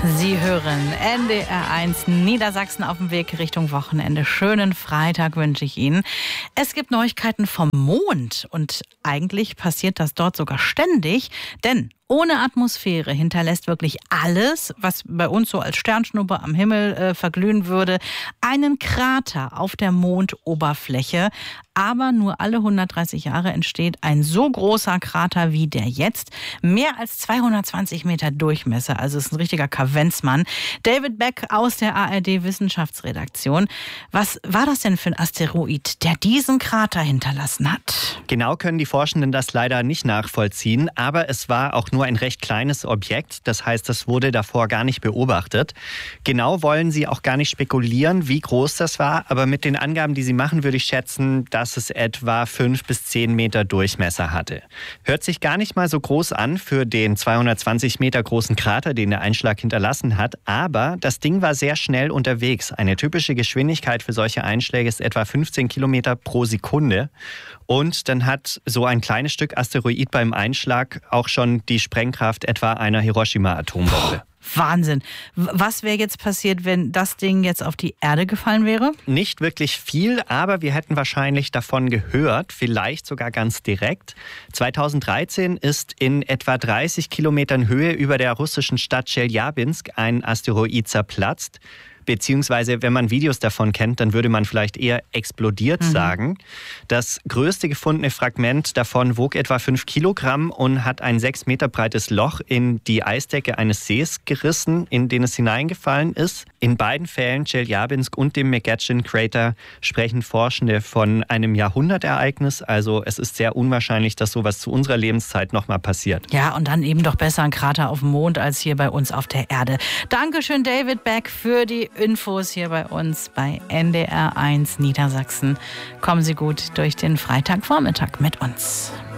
Sie hören NDR1 Niedersachsen auf dem Weg Richtung Wochenende. Schönen Freitag wünsche ich Ihnen. Es gibt Neuigkeiten vom Mond und eigentlich passiert das dort sogar ständig, denn ohne Atmosphäre hinterlässt wirklich alles, was bei uns so als Sternschnuppe am Himmel verglühen würde, einen Krater auf der Mondoberfläche. Aber nur alle 130 Jahre entsteht ein so großer Krater wie der jetzt. Mehr als 220 Meter Durchmesser, also ist ein richtiger Kavenzmann. David Beck aus der ARD-Wissenschaftsredaktion. Was war das denn für ein Asteroid, der diesen Krater hinterlassen hat? Genau können die Forschenden das leider nicht nachvollziehen, aber es war auch nur ein recht kleines Objekt. Das heißt, das wurde davor gar nicht beobachtet. Genau wollen sie auch gar nicht spekulieren, wie groß das war, aber mit den Angaben, die sie machen, würde ich schätzen, dass es etwa 5 bis 10 Meter Durchmesser hatte. Hört sich gar nicht mal so groß an für den 220 Meter großen Krater, den der Einschlag hinterlassen hat, aber das Ding war sehr schnell unterwegs. Eine typische Geschwindigkeit für solche Einschläge ist etwa 15 Kilometer pro Sekunde. Und dann hat so ein kleines Stück Asteroid beim Einschlag auch schon die Sprengkraft etwa einer Hiroshima-Atombombe. Wahnsinn. Was wäre jetzt passiert, wenn das Ding jetzt auf die Erde gefallen wäre? Nicht wirklich viel, aber wir hätten wahrscheinlich davon gehört, vielleicht sogar ganz direkt. 2013 ist in etwa 30 Kilometern Höhe über der russischen Stadt Tscheljabinsk ein Asteroid zerplatzt. Beziehungsweise, wenn man Videos davon kennt, dann würde man vielleicht eher explodiert sagen. Das größte gefundene Fragment davon wog etwa 5 Kilogramm und hat ein 6 Meter breites Loch in die Eisdecke eines Sees gerissen, in den es hineingefallen ist. In beiden Fällen, Tscheljabinsk und dem McGetchen Crater, sprechen Forschende von einem Jahrhundertereignis. Also es ist sehr unwahrscheinlich, dass sowas zu unserer Lebenszeit nochmal passiert. Ja, und dann eben doch besser ein Krater auf dem Mond als hier bei uns auf der Erde. Dankeschön, David Beck, für die Infos hier bei uns bei NDR1 Niedersachsen. Kommen Sie gut durch den Freitagvormittag mit uns.